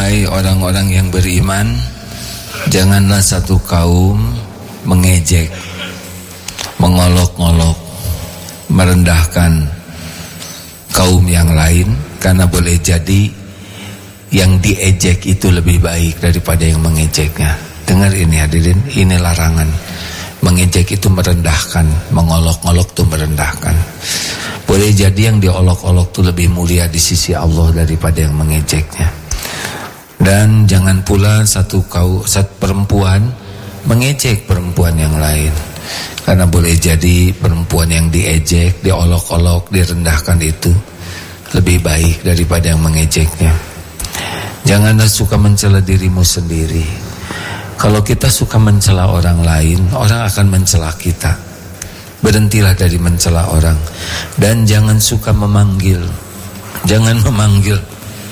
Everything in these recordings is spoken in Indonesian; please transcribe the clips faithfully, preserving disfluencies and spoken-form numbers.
Wahai orang-orang yang beriman, janganlah satu kaum mengejek, mengolok-olok, merendahkan kaum yang lain, karena boleh jadi yang diejek itu lebih baik daripada yang mengejeknya. Dengar ini hadirin, ini larangan. Mengejek itu merendahkan, mengolok-olok itu merendahkan. Boleh jadi yang diolok-olok itu lebih mulia di sisi Allah daripada yang mengejeknya. Dan jangan pula satu kaum, satu perempuan mengejek perempuan yang lain, karena boleh jadi perempuan yang diejek, diolok-olok, direndahkan itu lebih baik daripada yang mengejeknya. Janganlah suka mencela dirimu sendiri. Kalau kita suka mencela orang lain, orang akan mencela kita. Berhentilah dari mencela orang. Dan jangan suka memanggil, jangan memanggil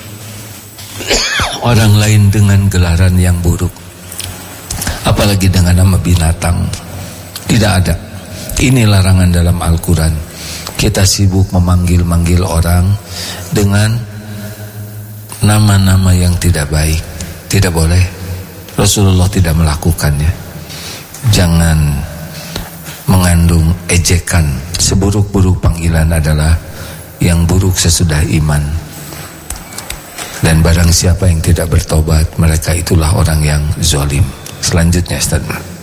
orang lain dengan gelaran yang buruk, apalagi dengan nama binatang. Tidak ada. Ini larangan dalam Al-Quran. Kita sibuk memanggil-manggil orang dengan nama-nama yang tidak baik. Tidak boleh. Rasulullah tidak melakukannya. Jangan mengandung ejekan. Seburuk-buruk panggilan adalah yang buruk sesudah iman. Dan barang siapa yang tidak bertobat, mereka itulah orang yang zalim. Selanjutnya, Ustaz.